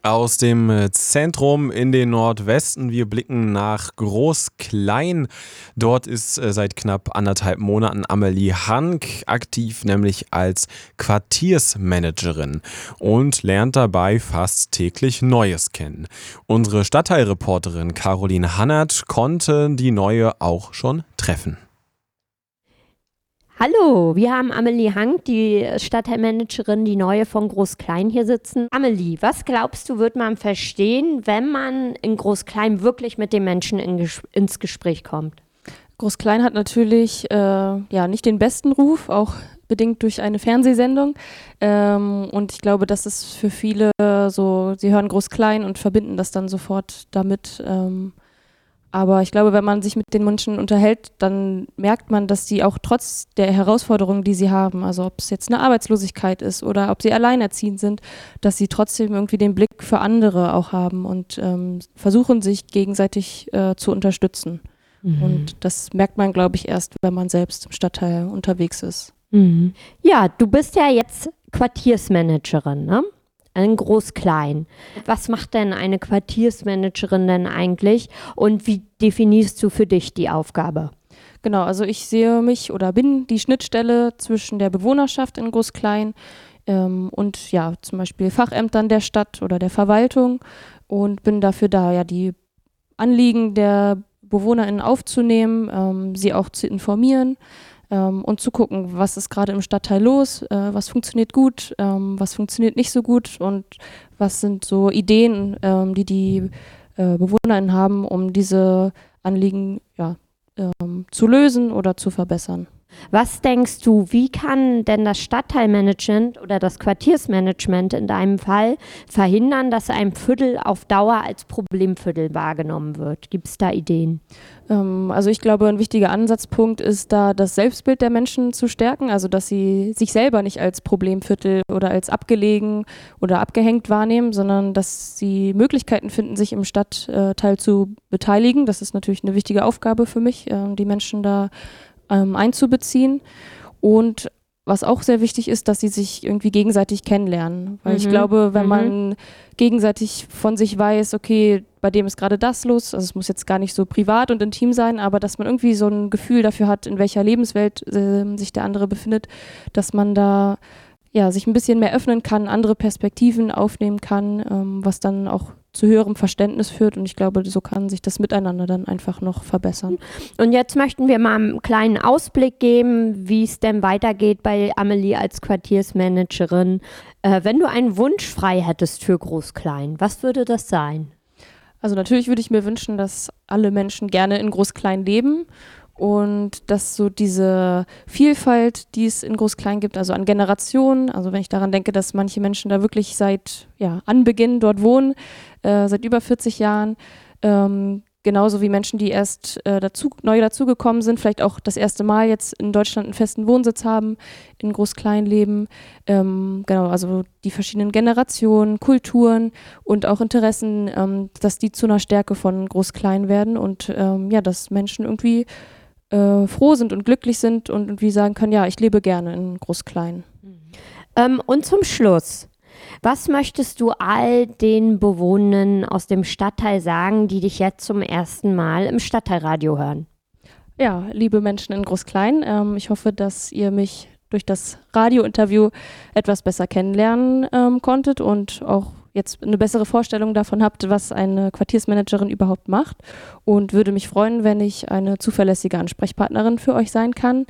Aus dem Zentrum in den Nordwesten. Wir blicken nach Groß-Klein. Dort ist seit knapp 1,5 Monaten Amelie Hank aktiv, nämlich als Quartiersmanagerin und lernt dabei fast täglich Neues kennen. Unsere Stadtteilreporterin Caroline Hannert konnte die Neue auch schon treffen. Hallo, wir haben Amelie Hank, die Stadtteilmanagerin, die Neue von Groß-Klein hier sitzen. Amelie, was glaubst du, wird man verstehen, wenn man in Groß-Klein wirklich mit den Menschen ins Gespräch kommt? Groß-Klein hat natürlich nicht den besten Ruf, auch bedingt durch eine Fernsehsendung. Und ich glaube, das ist für viele so, sie hören Groß-Klein und verbinden das dann sofort damit. Aber ich glaube, wenn man sich mit den Menschen unterhält, dann merkt man, dass sie auch trotz der Herausforderungen, die sie haben, also ob es jetzt eine Arbeitslosigkeit ist oder ob sie alleinerziehend sind, dass sie trotzdem irgendwie den Blick für andere auch haben und versuchen, sich gegenseitig zu unterstützen. Mhm. Und das merkt man, glaube ich, erst, wenn man selbst im Stadtteil unterwegs ist. Mhm. Ja, du bist ja jetzt Quartiersmanagerin, ne? In Groß-Klein. Was macht denn eine Quartiersmanagerin denn eigentlich und wie definierst du für dich die Aufgabe? Genau, also ich sehe mich oder bin die Schnittstelle zwischen der Bewohnerschaft in Groß-Klein und ja, zum Beispiel Fachämtern der Stadt oder der Verwaltung und bin dafür da, ja, die Anliegen der BewohnerInnen aufzunehmen, sie auch zu informieren. Und zu gucken, was ist gerade im Stadtteil los, was funktioniert gut, was funktioniert nicht so gut und was sind so Ideen, die BewohnerInnen haben, um diese Anliegen zu lösen oder zu verbessern. Was denkst du, wie kann denn das Stadtteilmanagement oder das Quartiersmanagement in deinem Fall verhindern, dass ein Viertel auf Dauer als Problemviertel wahrgenommen wird? Gibt es da Ideen? Also ich glaube, ein wichtiger Ansatzpunkt ist da, das Selbstbild der Menschen zu stärken, also dass sie sich selber nicht als Problemviertel oder als abgelegen oder abgehängt wahrnehmen, sondern dass sie Möglichkeiten finden, sich im Stadtteil zu beteiligen. Das ist natürlich eine wichtige Aufgabe für mich, die Menschen da einzubeziehen. Und was auch sehr wichtig ist, dass sie sich irgendwie gegenseitig kennenlernen. Weil ich glaube, wenn man gegenseitig von sich weiß, okay, bei dem ist gerade das los, also es muss jetzt gar nicht so privat und intim sein, aber dass man irgendwie so ein Gefühl dafür hat, in welcher Lebenswelt sich der andere befindet, dass man da ja sich ein bisschen mehr öffnen kann, andere Perspektiven aufnehmen kann, was dann auch zu höherem Verständnis führt und ich glaube, so kann sich das Miteinander dann einfach noch verbessern. Und jetzt möchten wir mal einen kleinen Ausblick geben, wie es denn weitergeht bei Amelie als Quartiersmanagerin. Wenn du einen Wunsch frei hättest für Groß-Klein, was würde das sein? Also natürlich würde ich mir wünschen, dass alle Menschen gerne in Groß-Klein leben und dass so diese Vielfalt, die es in Groß-Klein gibt, also an Generationen, also wenn ich daran denke, dass manche Menschen da wirklich seit Anbeginn dort wohnen, seit über 40 Jahren, genauso wie Menschen, die erst neu dazugekommen sind, vielleicht auch das erste Mal jetzt in Deutschland einen festen Wohnsitz haben, in Groß-Klein leben, also die verschiedenen Generationen, Kulturen und auch Interessen, dass die zu einer Stärke von Groß-Klein werden und dass Menschen irgendwie froh sind und glücklich sind und irgendwie sagen können, ja, ich lebe gerne in Groß-Klein. Und zum Schluss, was möchtest du all den Bewohnern aus dem Stadtteil sagen, die dich jetzt zum ersten Mal im Stadtteilradio hören? Ja, liebe Menschen in Groß-Klein, ich hoffe, dass ihr mich durch das Radiointerview etwas besser kennenlernen konntet und auch jetzt eine bessere Vorstellung davon habt, was eine Quartiersmanagerin überhaupt macht und würde mich freuen, wenn ich eine zuverlässige Ansprechpartnerin für euch sein kann.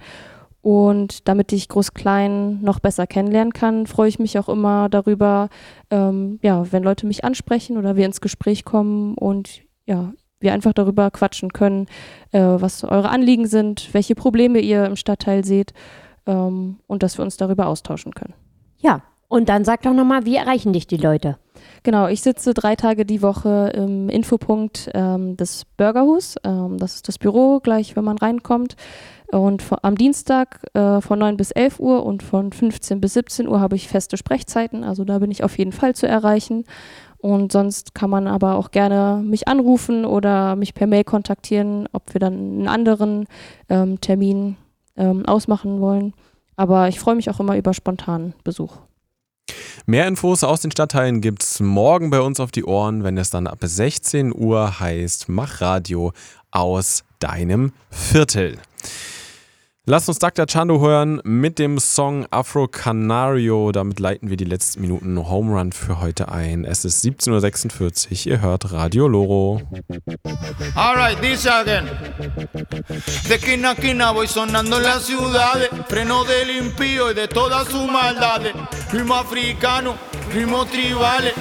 Und damit ich Groß-Klein noch besser kennenlernen kann, freue ich mich auch immer darüber, wenn Leute mich ansprechen oder wir ins Gespräch kommen und wir einfach darüber quatschen können, was eure Anliegen sind, welche Probleme ihr im Stadtteil seht und dass wir uns darüber austauschen können. Ja, und dann sag doch nochmal, wie erreichen dich die Leute? Genau, ich sitze 3 Tage die Woche im Infopunkt des Bürgerhus. Das ist das Büro, gleich wenn man reinkommt. Und am Dienstag von 9 bis 11 Uhr und von 15 bis 17 Uhr habe ich feste Sprechzeiten. Also da bin ich auf jeden Fall zu erreichen. Und sonst kann man aber auch gerne mich anrufen oder mich per Mail kontaktieren, ob wir dann einen anderen Termin ausmachen wollen. Aber ich freue mich auch immer über spontanen Besuch. Mehr Infos aus den Stadtteilen gibt's morgen bei uns auf die Ohren, wenn es dann ab 16 Uhr heißt, mach Radio aus deinem Viertel. Lasst uns Dr. Chando hören mit dem Song Afro Canario. Damit leiten wir die letzten Minuten Home Run für heute ein. Es ist 17:46 Uhr. Ihr hört Radio Loro. Alright, this again. De esquina a esquina voy sonando en las ciudades. Freno del impío y de todas sus maldades. Ritmo africano, ritmo tribales.